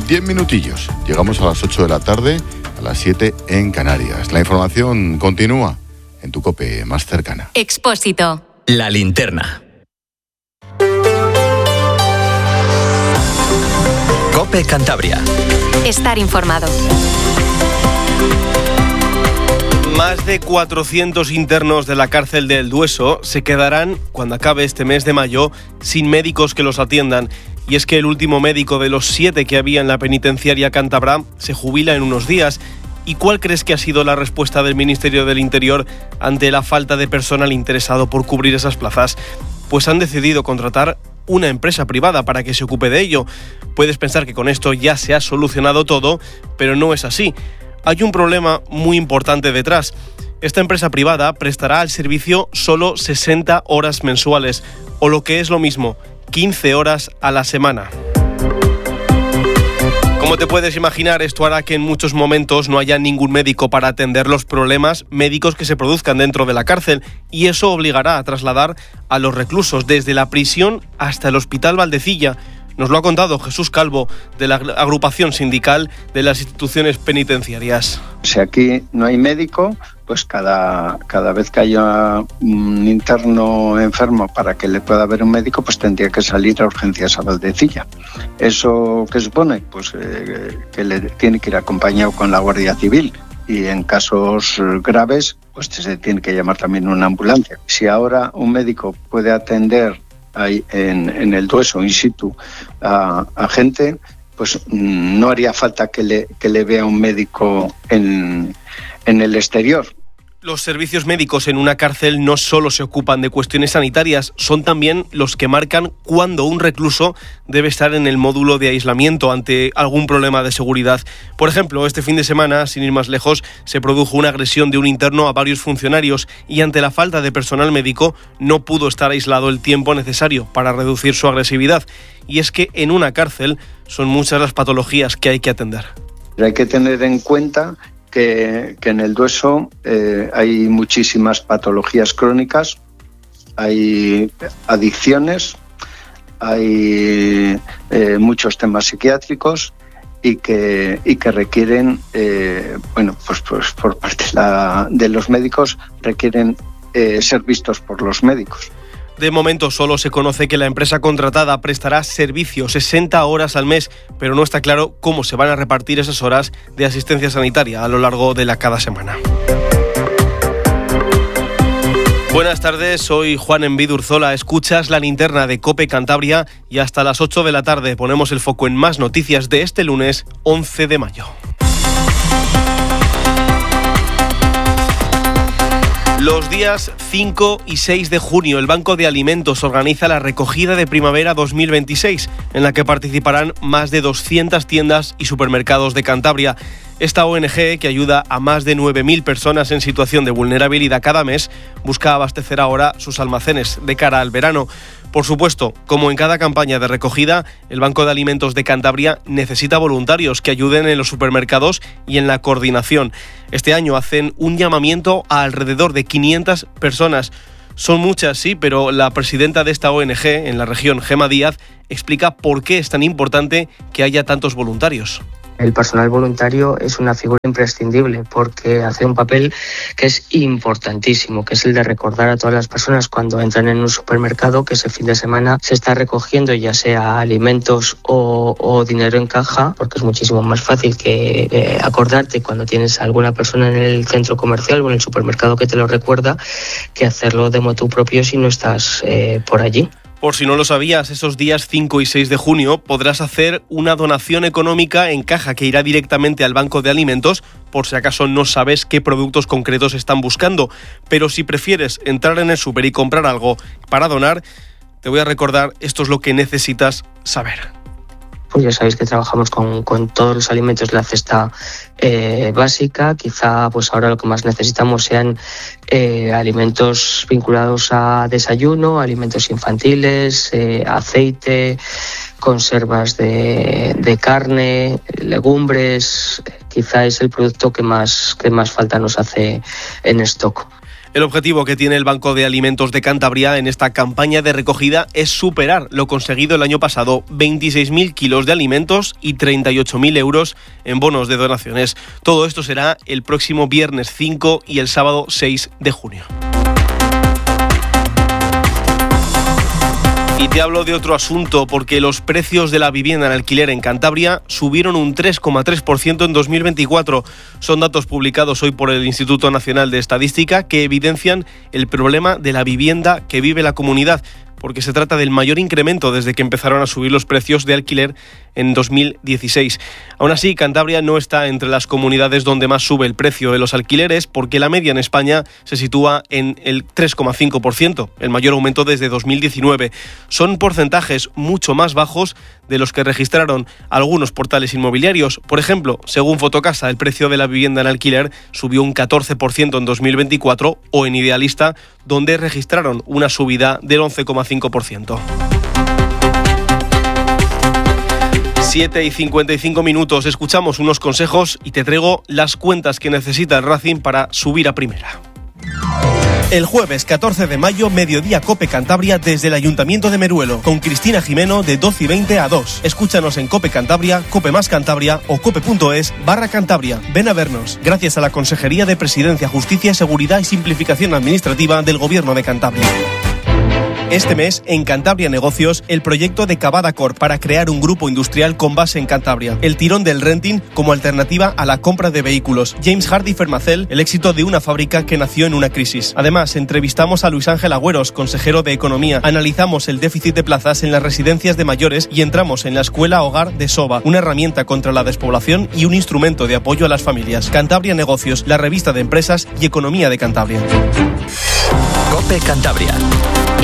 10 minutillos. Llegamos a las 8 de la tarde, a las 7 en Canarias. La información continúa en tu COPE más cercana. Expósito. La linterna. COPE Cantabria. Estar informado. Más de 400 internos de la cárcel de El Dueso se quedarán, cuando acabe este mes de mayo, sin médicos que los atiendan. Y es que el último médico de los 7 que había en la penitenciaria cántabra se jubila en unos días. ¿Y cuál crees que ha sido la respuesta del Ministerio del Interior ante la falta de personal interesado por cubrir esas plazas? Pues han decidido contratar una empresa privada para que se ocupe de ello. Puedes pensar que con esto ya se ha solucionado todo, pero no es así. Hay un problema muy importante detrás. Esta empresa privada prestará al servicio solo 60 horas mensuales, o lo que es lo mismo, 15 horas a la semana. Como te puedes imaginar, esto hará que en muchos momentos no haya ningún médico para atender los problemas médicos que se produzcan dentro de la cárcel, y eso obligará a trasladar a los reclusos desde la prisión hasta el Hospital Valdecilla. Nos lo ha contado Jesús Calvo, de la agrupación sindical de las instituciones penitenciarias. Si aquí no hay médico, pues cada vez que haya un interno enfermo para que le pueda ver un médico, pues tendría que salir a urgencias a Valdecilla. ¿Eso qué supone? Pues que le tiene que ir acompañado con la Guardia Civil. Y en casos graves, pues se tiene que llamar también una ambulancia. Si ahora un médico puede atender ahí en El Dueso, in situ, a gente, pues no haría falta que le vea un médico en el exterior. Los servicios médicos en una cárcel no solo se ocupan de cuestiones sanitarias, son también los que marcan cuándo un recluso debe estar en el módulo de aislamiento ante algún problema de seguridad. Por ejemplo, este fin de semana, sin ir más lejos, se produjo una agresión de un interno a varios funcionarios y ante la falta de personal médico no pudo estar aislado el tiempo necesario para reducir su agresividad. Y es que en una cárcel son muchas las patologías que hay que atender. Hay que tener en cuenta que en El Dueso hay muchísimas patologías crónicas, hay adicciones, hay muchos temas psiquiátricos y que requieren, pues por parte de los médicos, requieren ser vistos por los médicos. De momento solo se conoce que la empresa contratada prestará servicio 60 horas al mes, pero no está claro cómo se van a repartir esas horas de asistencia sanitaria a lo largo de cada semana. Buenas tardes, soy Juan Envid Urzola. Escuchas la linterna de COPE Cantabria y hasta las 8 de la tarde ponemos el foco en más noticias de este lunes 11 de mayo. Los días 5 y 6 de junio, el Banco de Alimentos organiza la recogida de primavera 2026, en la que participarán más de 200 tiendas y supermercados de Cantabria. Esta ONG, que ayuda a más de 9.000 personas en situación de vulnerabilidad cada mes, busca abastecer ahora sus almacenes de cara al verano. Por supuesto, como en cada campaña de recogida, el Banco de Alimentos de Cantabria necesita voluntarios que ayuden en los supermercados y en la coordinación. Este año hacen un llamamiento a alrededor de 500 personas. Son muchas, sí, pero la presidenta de esta ONG en la región, Gemma Díaz, explica por qué es tan importante que haya tantos voluntarios. El personal voluntario es una figura imprescindible porque hace un papel que es importantísimo, que es el de recordar a todas las personas cuando entran en un supermercado que ese fin de semana se está recogiendo ya sea alimentos o dinero en caja, porque es muchísimo más fácil que acordarte cuando tienes a alguna persona en el centro comercial o en el supermercado que te lo recuerda, que hacerlo de motu propio si no estás por allí. Por si no lo sabías, esos días 5 y 6 de junio podrás hacer una donación económica en caja que irá directamente al Banco de Alimentos, por si acaso no sabes qué productos concretos están buscando. Pero si prefieres entrar en el súper y comprar algo para donar, te voy a recordar, esto es lo que necesitas saber. Pues ya sabéis que trabajamos con todos los alimentos de la cesta básica. Quizá pues ahora lo que más necesitamos sean alimentos vinculados a desayuno, alimentos infantiles, aceite, conservas de carne, legumbres. Quizá es el producto que más falta nos hace en stock. El objetivo que tiene el Banco de Alimentos de Cantabria en esta campaña de recogida es superar lo conseguido el año pasado, 26.000 kilos de alimentos y 38.000 euros en bonos de donaciones. Todo esto será el próximo viernes 5 y el sábado 6 de junio. Y te hablo de otro asunto, porque los precios de la vivienda en alquiler en Cantabria subieron un 3,3% en 2024. Son datos publicados hoy por el Instituto Nacional de Estadística que evidencian el problema de la vivienda que vive la comunidad, porque se trata del mayor incremento desde que empezaron a subir los precios de alquiler en 2016. Aún así, Cantabria no está entre las comunidades donde más sube el precio de los alquileres, porque la media en España se sitúa en el 3,5%, el mayor aumento desde 2019. Son porcentajes mucho más bajos de los que registraron algunos portales inmobiliarios. Por ejemplo, según Fotocasa, el precio de la vivienda en alquiler subió un 14% en 2024, o en Idealista, donde registraron una subida del 11,5%. 7:55, escuchamos unos consejos y te traigo las cuentas que necesita el Racing para subir a primera. El jueves 14 de mayo, mediodía Cope Cantabria desde el Ayuntamiento de Meruelo, con Cristina Jimeno de 12:20 a 2. Escúchanos en Cope Cantabria, Cope Más Cantabria o cope.es/Cantabria. Ven a vernos, gracias a la Consejería de Presidencia, Justicia, Seguridad y Simplificación Administrativa del Gobierno de Cantabria. Este mes, en Cantabria Negocios, el proyecto de Cavada Corp para crear un grupo industrial con base en Cantabria. El tirón del renting como alternativa a la compra de vehículos. James Hardy Fermacell, el éxito de una fábrica que nació en una crisis. Además, entrevistamos a Luis Ángel Agüeros, consejero de Economía. Analizamos el déficit de plazas en las residencias de mayores y entramos en la Escuela Hogar de SOBA, una herramienta contra la despoblación y un instrumento de apoyo a las familias. Cantabria Negocios, la revista de empresas y economía de Cantabria. COPE Cantabria.